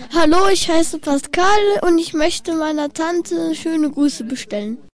Hallo, ich heiße Pascal und ich möchte meiner Tante schöne Grüße bestellen.